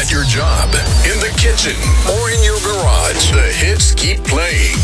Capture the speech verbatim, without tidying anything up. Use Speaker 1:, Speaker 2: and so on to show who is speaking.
Speaker 1: At your job, in the kitchen, or in your garage, the hits keep playing.